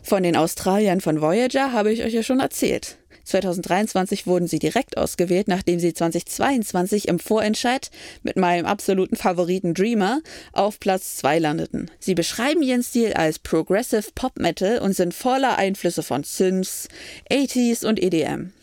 Von den Australiern von Voyager habe ich euch ja schon erzählt. 2023 wurden sie direkt ausgewählt, nachdem sie 2022 im Vorentscheid mit meinem absoluten Favoriten Dreamer auf Platz 2 landeten. Sie beschreiben ihren Stil als Progressive Pop Metal und sind voller Einflüsse von Synths, 80s und EDM.